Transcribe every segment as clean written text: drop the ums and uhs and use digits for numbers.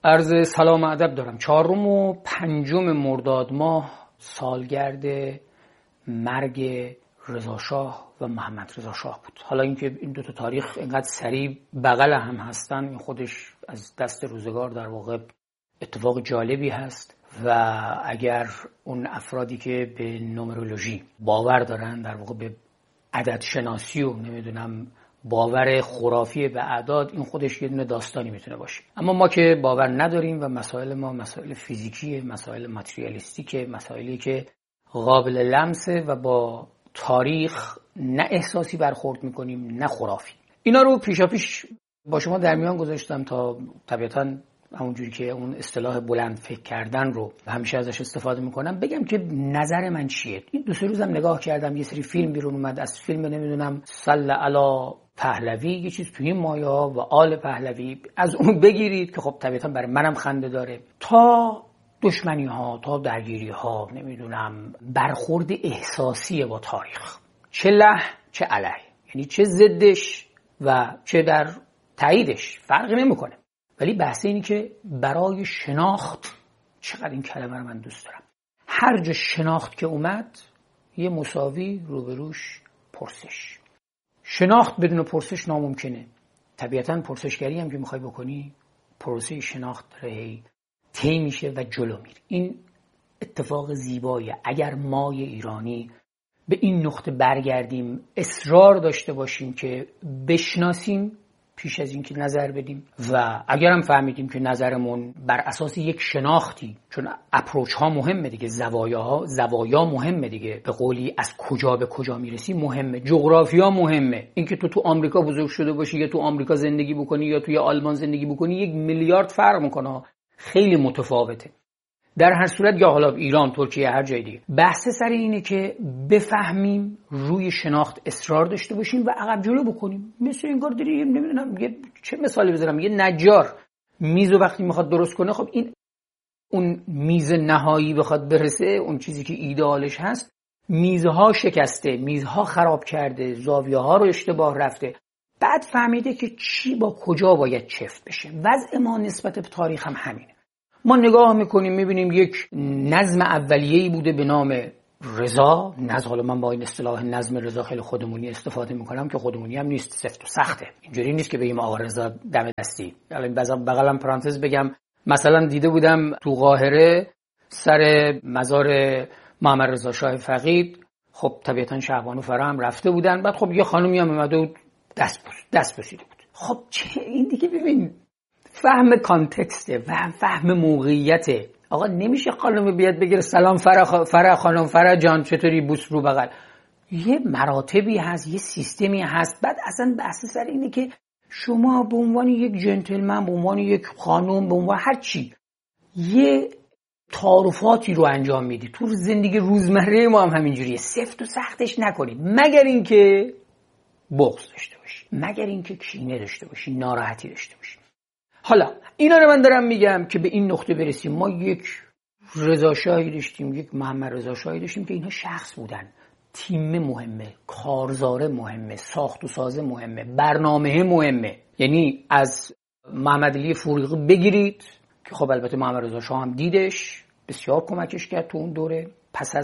عرض سلام و ادب دارم. 4 و 5 مرداد ماه سالگرد مرگ رضا شاه و محمد رضا شاه بود. حالا اینکه این دو تا تاریخ اینقدر سریع بغل هم هستن، این خودش از دست روزگار در واقع اتفاق جالبی هست و اگر اون افرادی که به نومرولوژی باور دارن، در واقع به عدد شناسی و نمیدونم باور خرافی به اعداد، این خودش یه دونه داستانی میتونه باشه. اما ما که باور نداریم و مسائل ما مسائل فیزیکیه، مسائل ماتریالیستیکه، مسائلی که قابل لمسه و با تاریخ نه احساسی برخورد میکنیم نه خرافی. اینا رو پیشاپیش با شما در میان گذاشتم تا طبیعتاً همونجوری که اون اصطلاح بلند فکر کردن رو همیشه ازش استفاده میکنم بگم که نظر من چیه. این 2-3 روزم نگاه کردم، یه سری فیلم بیرون اومد، از فیلم نمیدونم صلی علی پهلوی، یه چیز توی این مایه ها و آل پهلوی، از اون بگیرید که خب طبیعتا برای منم خنده داره، تا دشمنی ها، تا درگیری ها، نمیدونم برخورد احساسی با تاریخ، چه له چه علیه، یعنی چه ضدش و چه در تاییدش، فرقی نمیکنه. ولی بحث اینی که برای شناخت، چقدر این کلمه رو من دوست دارم، هر جا شناخت که اومد یه مساوی روبروش پرسش. شناخت بدون پرسش ناممکنه. طبیعتاً پرسشگری هم که میخوای بکنی، پروسه شناخت رهی طی میشه و جلو میره. این اتفاق زیباییه. اگر مای ایرانی به این نقطه برگردیم، اصرار داشته باشیم که بشناسیم پیش از این که نظر بدیم و اگرم فهمیدیم که نظرمون بر اساس یک شناختی، چون اپروچ ها مهمه دیگه، زوایا مهمه دیگه، به قولی از کجا به کجا میرسی مهمه، جغرافیا مهمه. اینکه تو آمریکا بزرگ شده باشی یا تو آمریکا زندگی بکنی یا توی آلمان زندگی بکنی 1 میلیارد فرق میکنه، خیلی متفاوته. در هر صورت یا حالا ایران، ترکیه، هر جای دیگه، بحث سر اینه که بفهمیم، روی شناخت اصرار داشته باشیم و عقب جلو بکنیم. مثل انگار داری نمیدونم چه مثالی بزنم، یه نجار میزو وقتی میخواد درست کنه، خب این اون میز نهایی بخواد برسه، اون چیزی که ایدئالش هست، میزها شکسته، میزها خراب کرده، زاویه ها رو اشتباه رفته، بعد فهمیده که چی با کجا باید چفت بشه. وضع ما نسبت به تاریخ هم همینه. ما نگاه میکنیم میبینیم یک نظم اولیه‌ای بوده به نام رضا. حالا من با این اصطلاح نظم رضا خیلی خودمونی استفاده میکنم که خودمونی هم نیست، سفت و سخته. اینجوری نیست که بگیم آقا رضا دم دستی. الان بغلم پرانتز بگم، مثلا دیده بودم تو قاهره سر مزار محمد رضا شاه فقید، خب طبیعتا شعبان و فرا هم رفته بودن، بعد خب یه خانومی هم اومده بود دست بوسیده بود. خب چه این دیگه، ببین فهم کانتکسته و فهم موقعیته. آقا نمیشه خانم بیاد بگیره سلام فرا خانم، فرا جان چطوری، بوس رو بغل. یه مراتبی هست، یه سیستمی هست. بعد اصلا بحث سر اینه که شما به عنوان یک جنتلمن، به عنوان یک خانم، به عنوان هر چی، یه تعارفاتی رو انجام میدی. تو زندگی روزمره ما هم همینجوریه. سفت و سختش نکنید، مگر اینکه بغض داشته باشی، مگر اینکه کینه داشته باشی، ناراحتی داشته باشی. حالا اینا رو من دارم میگم که به این نقطه برسیم. ما یک رضا شاهی داشتیم، یک محمد رضا شاهی داشتیم که اینا شخص بودن. تیم مهمه، کارزار مهمه، ساخت و ساز مهمه، برنامه مهمه. یعنی از محمد علی فروغی بگیرید که خب البته محمد رضا شاه هم دیدش، بسیار کمکش کرد تو اون دوره، پس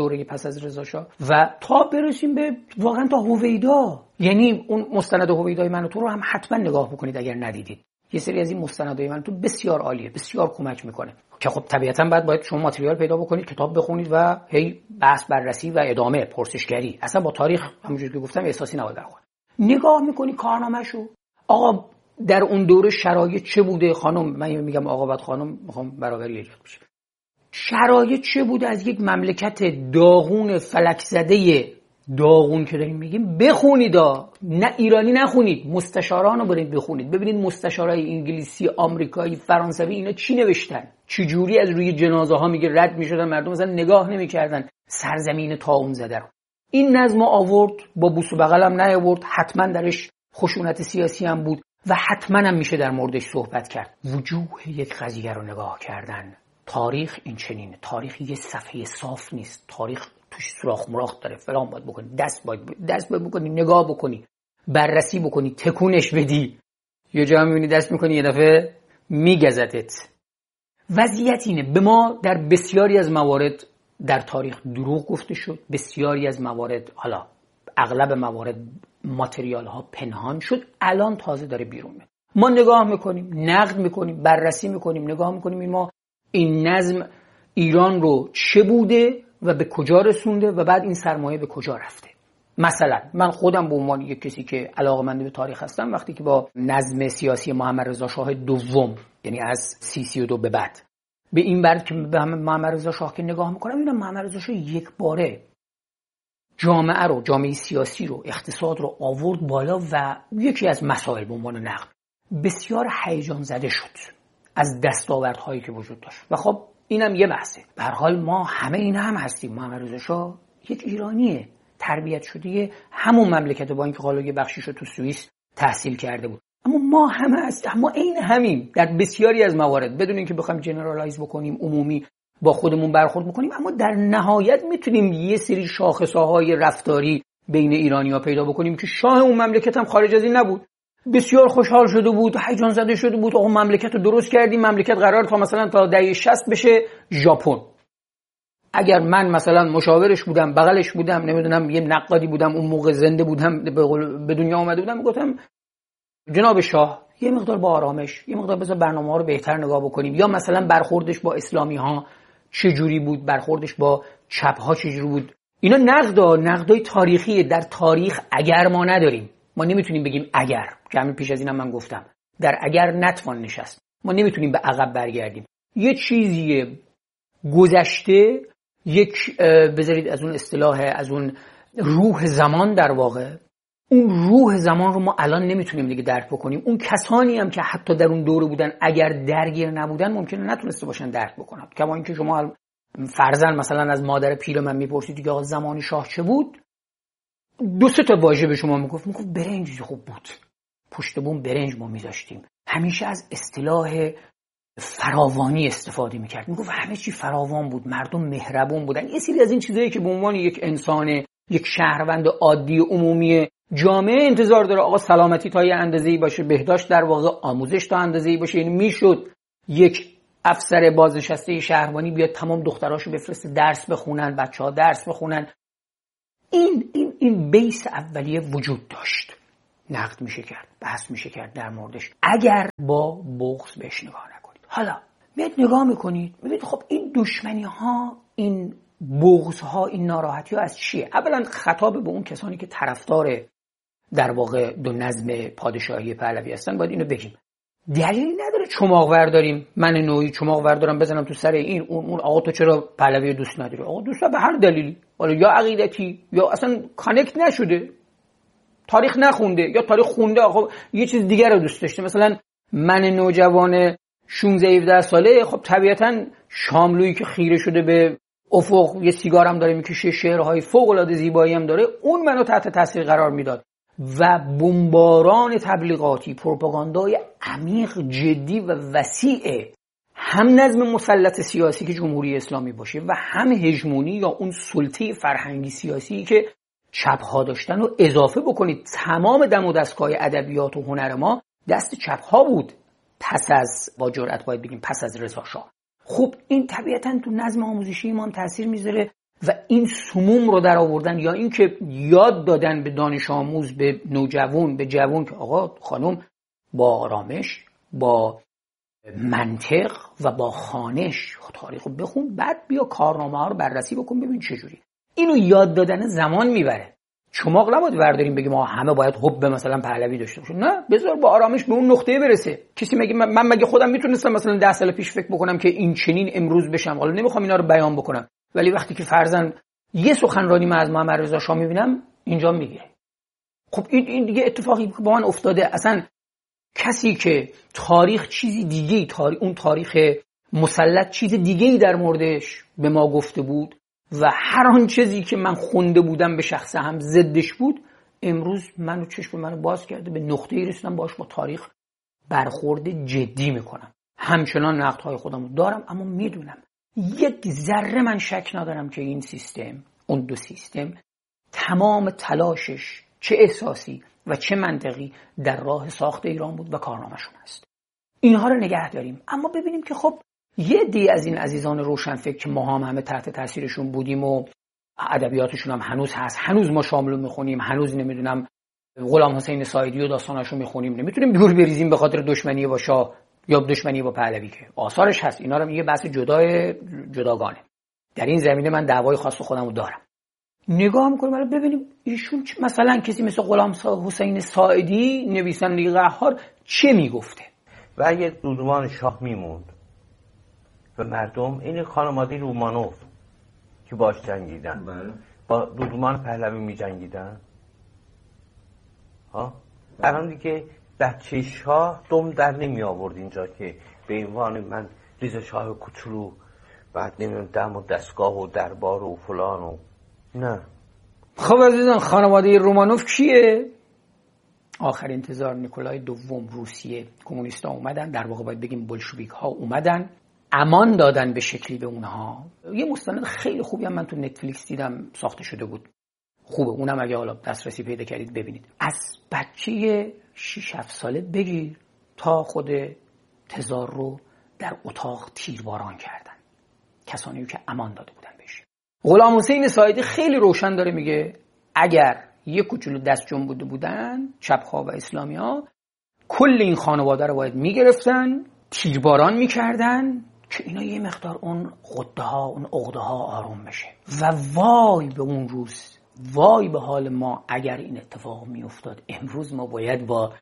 از رضا شاه، و تا برسیم به واقعا تا هویدا. یعنی اون مستند هویدای من و تو رو هم حتما نگاه بکنید اگر ندیدید. یه سری از این مستندهای من تو بسیار عالیه، بسیار کمک میکنه که خب طبیعتا باید شما ماتریال پیدا بکنید، کتاب بخونید و هی بحث بررسی و ادامه پرسشگری. اصلا با تاریخ همونجوری که گفتم احساسی نباید برخورد. نگاه میکنی کارنامه‌شو، آقا در اون دوره شرایط چه بوده. خانم، من میگم آقا بعد خانم، میخوام برابری ایجاد بشه. شرایط چه بوده از یک مملکت داغون، فلک زده، داغون که داریم میگیم، بخونید. نه ایرانی نخونید، مستشاران رو برید بخونید، ببینید مستشارای انگلیسی، آمریکایی، فرانسوی اینا چی نوشتن، چه جوری از روی جنازه ها میگه رد میشدن، مردم مثلا نگاه نمیکردن سرزمین طاعون زده رو. این نظم آورد، با بوس و بغل هم نیاورد، حتما درش خشونت سیاسی هم بود و حتما هم میشه در موردش صحبت کرد. وجوه یک قضیه رو نگاه کردن. تاریخ این چنینه. تاریخ یه صفحه صاف نیست. تاریخ توش سوراخ مراخ داره. فلان باید بکنی، دست باید بکنی، نگاه بکنی، بررسی بکنی، تکونش بدی. یه جا میبینی دست میکنی، یه دفعه میگزتت. وضعیت اینه، به ما در بسیاری از موارد در تاریخ دروغ گفته شد، بسیاری از موارد، حالا اغلب موارد ماتریال ها پنهان شد، الان تازه داره بیرون میاد. ما نگاه میکنیم، نقد میکنیم، بررسی میکنیم، نگاه میکنیم ما این نظم ایران رو چه بوده و به کجا رسونده و بعد این سرمایه به کجا رفته. مثلا من خودم به عنوان یک کسی که علاقه‌مند به تاریخ هستم، وقتی که با نظم سیاسی محمد رضا شاه دوم، یعنی از 32 به بعد، به این برد که به محمد رضا شاه که نگاه میکنم، میبینم محمد رضا شاه یک باره جامعه رو، جامعه سیاسی رو، اقتصاد رو آورد بالا و یکی از مسائل به عنوان نقد بسیار هیجان زده شد از دستاوردهایی که وجود داشت. و خب اینم یه بحثه. به هر حال ما همه این هم هستیم. محمد رضا شاه یک ایرانیه، تربیت شده همون مملکت، با اینکه حالا یه بخشیش رو تو سوئیس تحصیل کرده بود، اما ما همه هستیم، ما این همیم در بسیاری از موارد، بدون اینکه بخوایم جنرالایز بکنیم، عمومی با خودمون برخورد بکنیم، اما در نهایت میتونیم یه سری شاخصه‌های رفتاری بین ایرانی‌ها پیدا بکنیم که شاه اون مملکت هم خارج از این نبود، بسیار خوشحال شده بود، هیجان زده شده بود، آقا مملکت رو درست کردیم، مملکت قرار تا مثلا تا دهه 60 بشه ژاپن. اگر من مثلا مشاورش بودم، بغلش بودم، نمیدونم یه نقادی بودم، اون موقع زنده بودم، به دنیا اومده بودم، میگفتم جناب شاه یه مقدار با آرامش، یه مقدار بذار برنامه‌ها رو بهتر نگاه بکنیم، یا مثلا برخوردش با اسلامی‌ها چه جوری بود، برخوردش با چپ‌ها چه جوری بود. اینا نقدای تاریخیه. در تاریخ اگر ما نداریم، ما نمیتونیم بگیم اگر، کمی پیش از اینم من گفتم در اگر نتوان نشست، ما نمیتونیم به عقب برگردیم. یه چیزیه گذشته، یک بذارید از اون اصطلاح، از اون روح زمان، در واقع اون روح زمان رو ما الان نمیتونیم دیگه درک بکنیم. اون کسانی هم که حتی در اون دوره بودن اگر درگیر نبودن ممکنه نتونسته باشن درک بکنن. کما اینکه شما فرضاً مثلا از مادر پیر من میپرسید که آقا زمان شاه چه بود، 2-3 تا واژه به شما میگفت برنج خوب بود، پشت بوم برنج ما میذاشتیم، همیشه از اصطلاح فراوانی استفاده میکرد، میگفت همه چی فراوان بود، مردم مهربون بودن. یه سری از این چیزایی که به عنوان یک انسان، یک شهروند عادی عمومی جامعه انتظار داره آقا سلامتی تا یه اندازه‌ای باشه، بهداشت در واقع، آموزش تا اندازه‌ای باشه. یعنی میشد یک افسر بازنشسته شهربانی بیاد تمام دختراشو بفرسته درس بخونن، بچه‌ها درس بخونن. این بیس اولیه وجود داشت، نقد میشه کرد، بحث میشه کرد در موردش، اگر با بغض بهش نگاه نکنید. حالا میاد نگاه میکنید، میبینید خب این دشمنی ها، این بغض ها، این ناراحتی ها از چیه؟ اولا خطاب به اون کسانی که طرفدار در واقع دو نظم پادشاهی پهلوی هستن، باید اینو بگیم. دلیلی نداره چماق ورداریم، من نوعی چماق وردارم بزنم تو سر این اون آقا تو چرا پهلوی دوست نداری؟ آقا دوست به هر دلیلی، حالا یا عقیدتی یا اصلا کانکت نشده، تاریخ نخونده، یا تاریخ خونده آقا یه چیز دیگر رو دوست داشته. مثلا من نوجوان 16-17 ساله، خب طبیعتاً شاملویی که خیره شده به افق، یه سیگار هم داره میکشه، شعرهای فوق العاده زیبایی هم داره، اون منو تحت تاثیر قرار میداد. و بمباران تبلیغاتی، پروپاگاندای عمیق، جدی و وسیع هم نظم مسلط سیاسی که جمهوری اسلامی باشه و هم هژمونی یا اون سلطه فرهنگی سیاسی که چپ‌ها داشتن رو اضافه بکنید. تمام دم و دستگاه ادبیات و هنر ما دست چپ‌ها بود، پس از، با جرأت باید بگیم پس از رضا شاه. خب این طبیعتاً تو نظم آموزشی ما هم تاثیر میذاره و این سموم رو در آوردن، یا این که یاد دادن به دانش آموز، به نوجوان، به جوان که آقا خانم با آرامش، با منطق و با خوانش تاریخ رو بخون، بعد بیا کارنامه ها رو بررسی بکن ببین چجوری. اینو یاد دادن زمان میبره. چماق نباید ورداریم بگیم ما همه باید حب مثلا پهلوی داشته باشیم، نه، بذار با آرامش به اون نقطه برسه. کسی میگه من مگه خودم میتونستم مثلا 10 سال پیش فکر بکنم که این چنین امروز بشم؟ حالا نمیخوام اینا رو بیان بکنم، ولی وقتی که فرضاً یه سخنرانی من از محمد رضا شاه میبینم اینجا میگیره. خب این دیگه اتفاقی که با من افتاده. اصلا کسی که تاریخ چیزی دیگه، اون تاریخ مسلط چیز دیگه‌ای در موردش به ما گفته بود و هر آن چیزی که من خونده بودم به شخص هم ضدش بود، امروز چشم منو باز کرده، به نقطه‌ای رسیدم باهاش با تاریخ برخورد جدی میکنم. همچنان نقدهای خودمو دارم، اما میدونم یک ذره من شک ندارم که این سیستم، اون دو سیستم، تمام تلاشش چه احساسی و چه منطقی در راه ساخت ایران بود و کارنامه‌شون هست. اینها رو نگه داریم، اما ببینیم که خب یه دی از این عزیزان روشنفکر که ما هم همه تحت تاثیرشون بودیم و ادبیاتشون هم هنوز هست، هنوز ما شاملو میخونیم، هنوز نمیدونم غلام حسین سایدی و داستاناشو میخونیم، نمیتونیم دور بریزیم به خاطر دشمنی با شاه یا دشمنی با پهلوی، که آثارش هست. اینا رو یه بحث جداگانه. در این زمینه من دعوای خاص خودمو دارم. نگاه میکنیم حالا ببینیم ایشون مثلا کسی مثل غلام حسین سایدی نویسنده قهار چه میگفته. و اگه دودمان شاه میموند و مردم این خانواده رومانوف که باش جنگیدن با دودمان پهلوی می جنگیدن، الان دیگه بچه شاه دم در نمی آورد اینجا که به عنوان من رضا شاه کوچولو بعد نمیدونم دم و دستگاه و دربار و فلان و نه. خب عزیزان خانواده رومانوف کیه؟ آخر انتظار نیکولای دوم روسیه کمونیستا اومدن، در واقع باید بگیم بولشویک ها اومدن، امان دادن به شکلی به اونها. یه مستند خیلی خوبی هم من تو نتفلیکس دیدم ساخته شده بود، خوبه، اونم اگه حالا دسترسی پیدا کردید ببینید. از بچه 6-7 ساله بگیر تا خود تزار رو در اتاق تیرباران کردن، کسانی که امان داده بودن بهش. غلام حسین سایدی خیلی روشن داره میگه اگر یک کوچولو دست جنبوده بودن چپ‌ها و اسلامی‌ها، کل این خانواده رو باید میگرفتن تیرباران میکردن که اینا یه مقدار اون غده ها اون عقده ها آروم بشه. و وای به اون روز، وای به حال ما اگر این اتفاق میافتاد. امروز ما باید با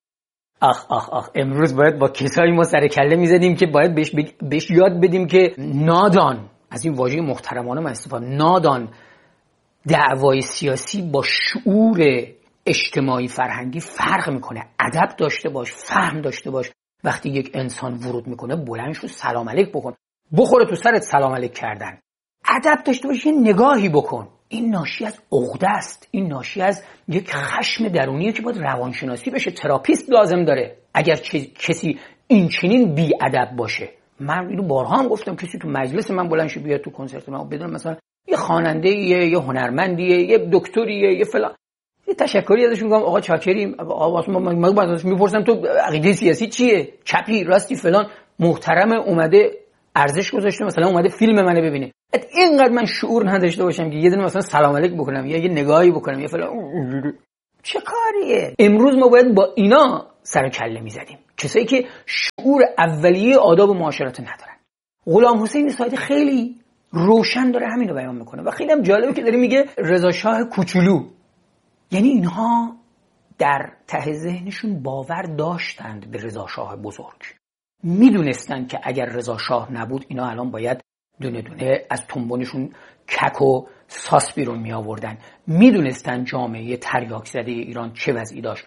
امروز باید با کسایی ما سر کله میزدیم که باید بهش یاد بدیم که نادان، از این واژه محترمانه من استفاده، نادان دعوای سیاسی با شعور اجتماعی فرهنگی فرق میکنه. ادب داشته باش، فهم داشته باش. وقتی یک انسان ورود میکنه بلند شو سلام علیک بکن، بخوره تو سرت سلام علیک کردن. ادب داشته باش، یه نگاهی بکن. این ناشی از عقده است، این ناشی از یک خشم درونیه که باید روانشناسی بشه، تراپیست لازم داره. اگر کسی این چنین بی ادب باشه، من اینو بارها هم گفتم، کسی تو مجلس من بلند شه بیاد تو کنسرت من بدون مثلا یه خواننده‌ایه، یه هنرمندیه، یه دکتریه، یه فلان، یه تشکری ازش میگم آقا چاکریم، آقا من ازش میپرسم تو عقیده سیاسی چیه، چپی راستی فلان، محترم اومده ارزش گذاشته مثلا اومده فیلم منو ببینه. اینقدر من شعور نداشته باشم که یه دونه مثلا سلام علیک بکنم یا یه نگاهی بکنم یا فلان، چه کاریه؟ امروز ما باید با اینا سر کله میزدیم، کسایی که شعور اولیه آداب معاشرت ندارن. غلام حسین سایدی خیلی روشن داره همین رو بیان میکنه و خیلی هم جالبه که داره میگه رضا شاه کوچولو. یعنی اینها در ته ذهنشون باور داشتند به رضا شاه بزرگ، میدونستند که اگر رضا شاه نبود اینا الان باید دونه دونه از تنبونشون کک و ساس بیرون می آوردن. میدونستن جامعه تریاک زده ایران چه وضعی داشت.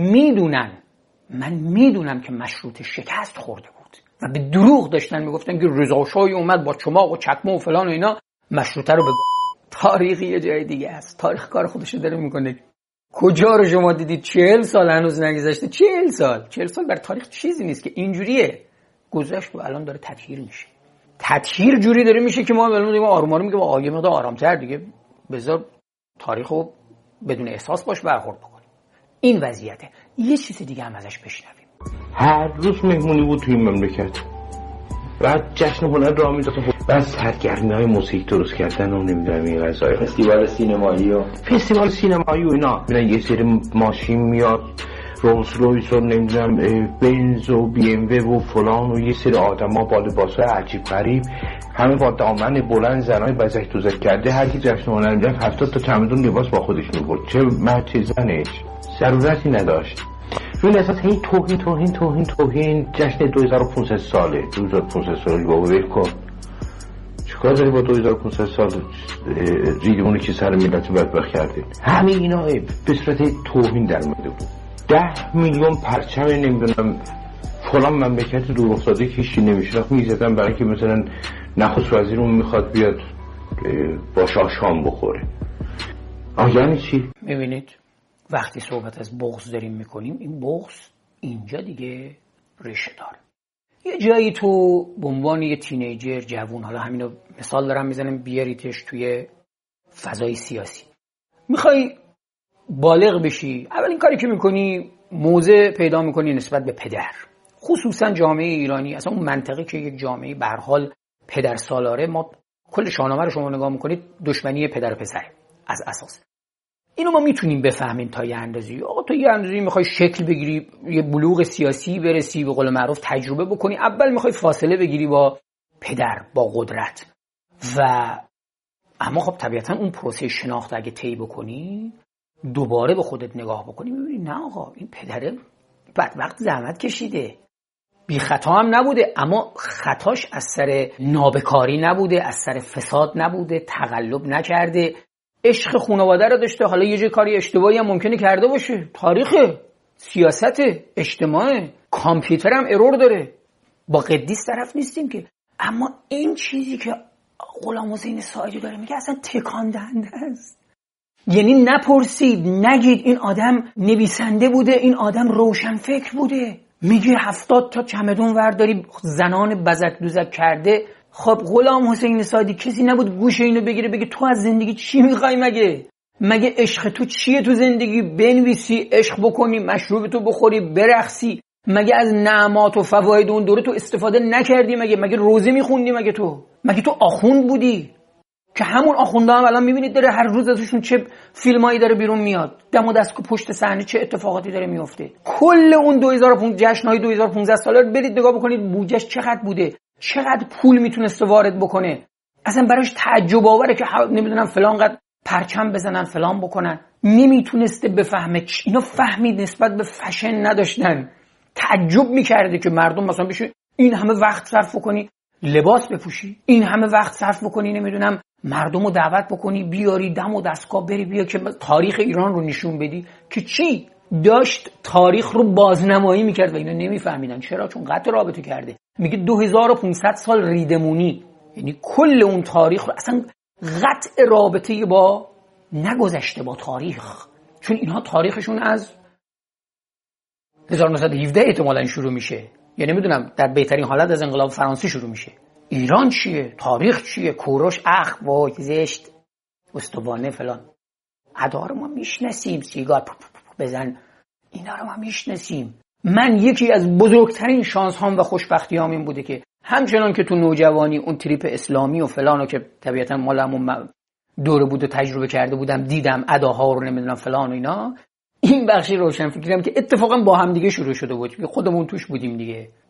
من میدونم که مشروط شکست خورده بود و به دروغ داشتن میگفتن که رضا شاه اومد با چماق و چکمه و فلان و اینا مشروطه رو تاریخی یه جای دیگه است. تاریخ کار خودشو داره میکنه. کجا رو شما دیدید 40 سال هنوز نگذشته؟ 40 سال بر تاریخ چیزی نیست که اینجوریه. گذشت و الان داره تطهیر میشه. تطهیر جوری داره میشه که ما الان میگیم آروم آروم میگیم آقا یه مقدار آرام‌تر دیگه بذار تاریخو بدون احساس باش برخورد بکنیم. این وضعیته. یه چیز دیگه هم ازش بشنویم. هر روز مهمونی بود توی این مملکت، بعد جشن هنر راه میداد، بعد سرگرمی‌های موسیقی درست کردن و نمیدونم این قضايا، فستیوال سینمایی و اینا. میرن یه سری ماشین میاد، رولز رویس و نمیدونم بنز و بی ام و فلان و یه سری آدما با لباسای عجیب غریب، همه با دامن بلند، زنای بزک دوزک کرده. هر کی جشن هنر میرفت 70 تا چمدون لباس با خودش میبرد، چه مرد چه زنش، ضرورتی نداشت. روی اساس هی توهین جشن 2500 ساله 2500 ساله بابا ول کن. چیکار داری با 2500 سال ریدمون که سر ملت بدبخت کردید؟ همه اینا به صورت توهین در اومده بود. 10 میلیون پرچم نمیدونم فلان مملکت دور افتاده که هیچی نمیشناخت میزدن برای که مثلا نخست وزیرمون میخواد بیاد با شاه شام بخوره. یعنی چی؟ میبینید وقتی صحبت از بغض داریم میکنیم، این بغض اینجا دیگه ریشه داره. یه جایی تو به عنوان یه تینیجر جوون، حالا همینو مثال دارم میزنم، بیاریتش توی فضای سیاسی، میخوای بالغ بشی، اولین کاری که میکنی موضع پیدا میکنی نسبت به پدر. خصوصا جامعه ایرانی، اصلا اون منطقه که یک جامعه به هر حال پدر سالاره، ما کل شاهنامه رو شما نگاه میکنید دشمنی پدر و پسره از اساس. اینو ما میتونیم بفهمیم تا یه اندازه‌ای. آقا تو یه اندازه‌ای میخوای شکل بگیری، یه بلوغ سیاسی برسی، به قول معروف تجربه بکنی، اول میخوای فاصله بگیری با پدر، با قدرت. و اما خب طبیعتا اون پروسه شناخت اگه طی بکنی، دوباره به خودت نگاه بکنی، میبینی نه آقا این پدره بدبخت زحمت کشیده، بی خطا هم نبوده، اما خطاش از سر نابکاری نبوده، از سر فساد نبوده، تقلب نکرده، عشق خانواده رو داشته. حالا یه جای کاری اشتباهی هم ممکنه کرده باشه، تاریخ، سیاست، اجتماع، کامپیوتر هم ارور داره، با قدیس طرف نیستیم که. اما این چیزی که غلام حسین ساعدی داره میگه اصلا تکان دهنده است. یعنی نپرسید، نگید این آدم نویسنده بوده، این آدم روشن فکر بوده. میگه 70 تا چمدون ورداری زنان بزک دوزک کرده. خب غلام حسین ساعدی کسی نبود گوش اینو بگیره بگه تو از زندگی چی میخوای؟ مگه عشق تو چیه؟ تو زندگی بنویسی، عشق بکنی، مشروب تو بخوری، برقصی؟ مگه از نعمات و فواید اون دوره تو استفاده نکردی؟ مگه روزه میخوندی؟ مگه تو آخوند بودی؟ که همون آخوندا هم الان میبینید داره هر روز ازشون چه فیلمایی داره بیرون میاد، دم و دست پشت صحنه چه اتفاقاتی داره میفته. کل اون 2015 جشن‌های 2015 ساله رو برید نگاه بکنید، بودجهش چقدر بوده، چقدر پول میتونسته وارد بکنه. اصلا براش تعجب آوره که نمیدونم فلان قد پرچم بزنن، فلان بکنن. نمیتونسته بفهمه. اینا فهمید نسبت به فشن نداشتن. تعجب میکرده که مردم مثلا بشه این همه وقت صرف کنی لباس بپوشی، این همه وقت صرف کنی نمیدونم مردم رو دعوت بکنی بیاری دم و دستگاه بری بیا که تاریخ ایران رو نشون بدی. که چی؟ داشت تاریخ رو بازنمایی میکرد و اینا نمیفهمیدن. چرا؟ چون قطع رابطه کرده. میگه 2500 سال ریدمونی، یعنی کل اون تاریخ رو اصلا قطع رابطه با نگذشته با تاریخ. چون اینها تاریخشون از 1917 احتمالاً شروع میشه، یعنی نمیدونم در بهترین حالت از انقلاب فرانسه شروع میشه. ایران چیه؟ تاریخ چیه؟ کوروش اخ وای زشت استوانه فلان. ادا رو ما میشناسیم، سیگار بزن اینا رو ما میشناسیم. من یکی از بزرگترین شانس هام و خوشبختی هام این بوده که همچنان که تو نوجوانی اون تریپ اسلامی و فلانو که طبیعتا مالمون دوره بود و تجربه کرده بودم، دیدم اداها رو نمیدونم فلان و اینا، این بخشی روشن فکرم که اتفاقا با هم دیگه شروع شده بود، خودمون توش بودیم دیگه.